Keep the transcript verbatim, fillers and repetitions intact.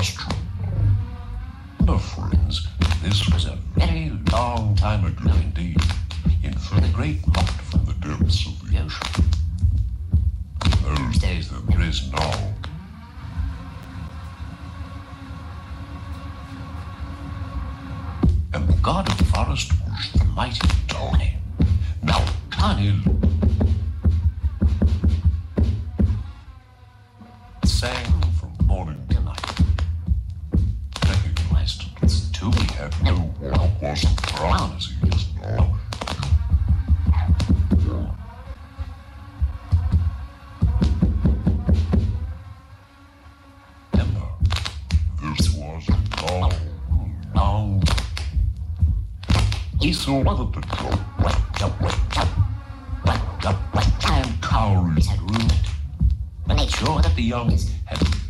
just true. No, friends, this was a very long time ago indeed, in the great light from the depths of the ocean. Those days that there is now. And the god of the forest was the mighty Tony. Now, Tony sang from morning to night. Recognized it's too he had no well wasn't brown as he is now. Remember, this was a long, long. He saw that the goat went up, went up, went up, went up, and cowries had ruined it. But make sure that the young had